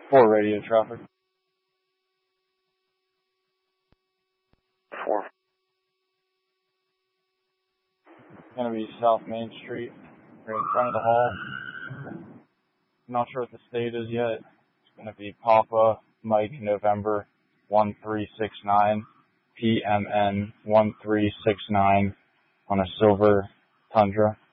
For radio traffic. Four. It's going to be South Main Street, right in front of the hall. Not sure what the state is yet. It's going to be Papa Mike November 1369, PMN 1369 on a silver Tundra.